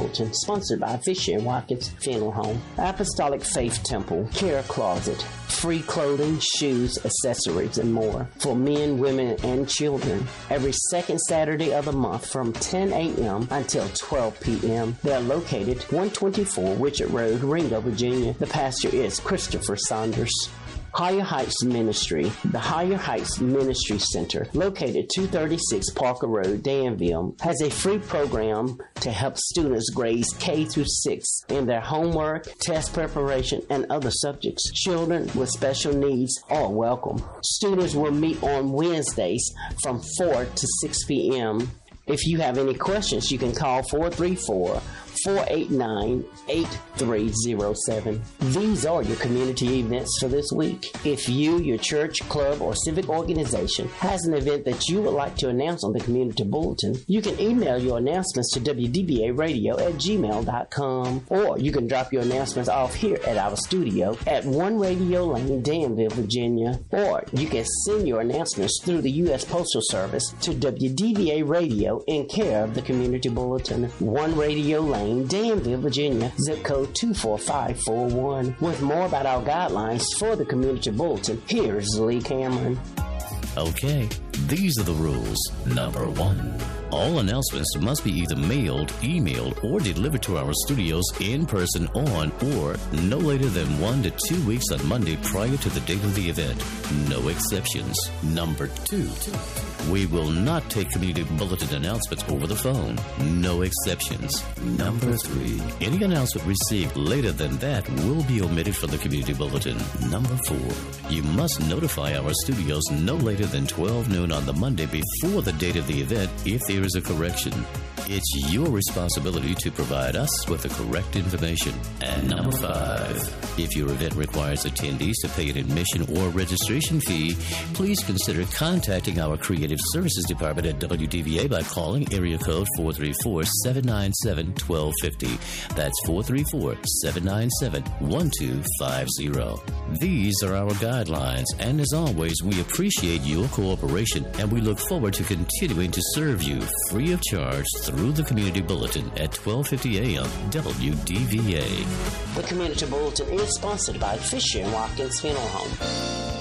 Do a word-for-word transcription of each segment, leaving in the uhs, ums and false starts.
Bulletin, sponsored by Fisher and Watkins Funeral Home, Apostolic Faith Temple, Care Closet, free clothing, shoes, accessories, and more for men, women, and children. Every second Saturday of the month from ten a.m. until twelve p.m. They are located one twenty-four Richard Road, Ringo, Virginia. The pastor is Christopher Saunders. Higher Heights Ministry. The Higher Heights Ministry Center, located two thirty-six Parker Road, Danville, has a free program to help students grades K through six in their homework, test preparation, and other subjects. Children with special needs are welcome. Students will meet on Wednesdays from four to six p.m. If you have any questions, you can call four three four, four eight nine, eight three zero seven. These are your community events for this week. If you, your church, club, or civic organization has an event that you would like to announce on the Community Bulletin, you can email your announcements to w d b a radio at gmail dot com, or you can drop your announcements off here at our studio at one Radio Lane, Danville, Virginia, or you can send your announcements through the U S Postal Service to W D B A Radio in care of the Community Bulletin, one Radio Lane, Danville, Virginia, zip code two four five four one. With more about our guidelines for the Community Bulletin, here's Lee Cameron. Okay, these are the rules. Number one, all announcements must be either mailed, emailed, or delivered to our studios in person on or no later than one to two weeks on Monday prior to the date of the event. No exceptions. Number two, we will not take community bulletin announcements over the phone. No exceptions. Number three, any announcement received later than that will be omitted from the community bulletin. Number four, you must notify our studios no later than twelve noon on the Monday before the date of the event if there is a correction. It's your responsibility to provide us with the correct information. And number five, if your event requires attendees to pay an admission or registration fee, please consider contacting our Creative Services Department at W D V A by calling area code four three four, seven nine seven, one two five zero. That's four three four, seven nine seven, one two five zero. These are our guidelines, and as always, we appreciate your cooperation, and we look forward to continuing to serve you free of charge through the Community Bulletin at twelve fifty a.m. W D V A. The Community Bulletin is sponsored by Fisher and Watkins Funeral Home.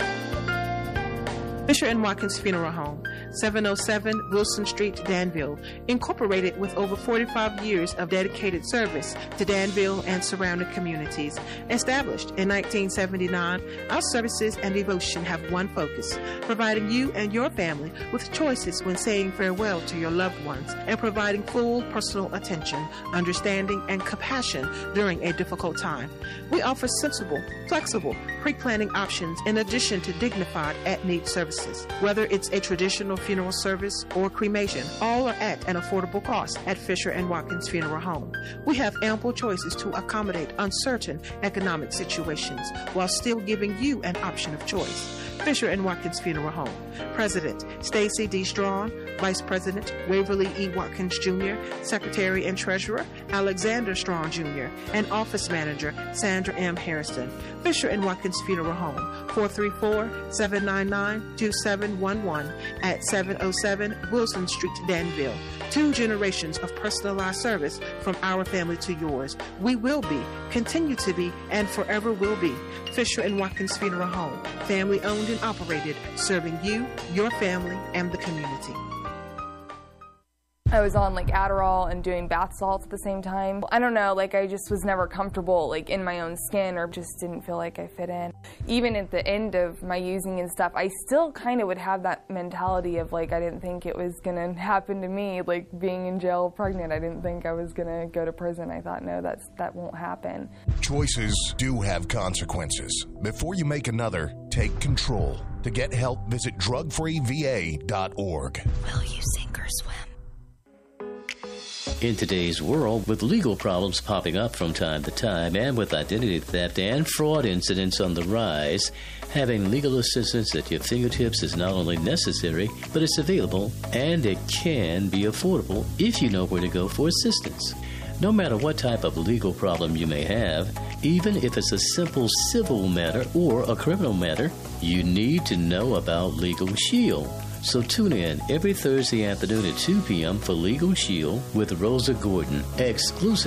Fisher and Watkins Funeral Home, seven oh seven Wilson Street, Danville, incorporated with over forty-five years of dedicated service to Danville and surrounding communities. Established in nineteen seventy-nine, our services and devotion have one focus: providing you and your family with choices when saying farewell to your loved ones and providing full personal attention, understanding, and compassion during a difficult time. We offer sensible, flexible, pre-planning options in addition to dignified at-need services. Whether it's a traditional funeral service or cremation, all are at an affordable cost at Fisher and Watkins Funeral Home. We have ample choices to accommodate uncertain economic situations while still giving you an option of choice. Fisher and Watkins Funeral Home. President Stacy D. Strong, Vice President Waverly E. Watkins Junior, Secretary and Treasurer Alexander Strong Junior, and Office Manager Sandra M. Harrison. Fisher and Watkins Funeral Home, four three four, seven nine nine, two seven one one at seven oh seven Wilson Street, Danville. Two generations of personalized service from our family to yours. We will be, continue to be, and forever will be Fisher and Watkins Funeral Home, family owned and operated, serving you, your family, and the community. I was on like Adderall and doing bath salts at the same time. I don't know, like I just was never comfortable like in my own skin, or just didn't feel like I fit in. Even at the end of my using and stuff, I still kind of would have that mentality of like I didn't think it was gonna happen to me, like being in jail pregnant. I didn't think I was gonna go to prison. I thought, no, that's that won't happen. Choices do have consequences. Before you make another, take control. To get help, visit drug free v a dot org. Will you sink or swim? In today's world, with legal problems popping up from time to time and with identity theft and fraud incidents on the rise, having legal assistance at your fingertips is not only necessary, but it's available and it can be affordable if you know where to go for assistance. No matter what type of legal problem you may have, even if it's a simple civil matter or a criminal matter, you need to know about Legal Shield. So tune in every Thursday afternoon at two p.m. for Legal Shield with Rosa Gordon, exclusive